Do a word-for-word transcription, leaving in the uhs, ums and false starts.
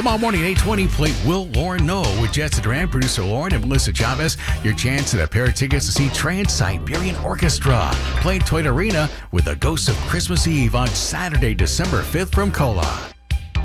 Tomorrow morning at eight twenty, play Will Lauren Know with Jessica Duran, producer Lauren, and Melissa Chavez. Your chance at a pair of tickets to see Trans-Siberian Orchestra playing Toyota Arena with the Ghosts of Christmas Eve on Saturday, December fifth from Kola.